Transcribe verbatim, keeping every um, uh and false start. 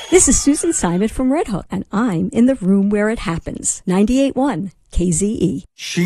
This is Susan Simon from Red Hook, and I'm in the room where it happens. ninety-eight point one K Z E. She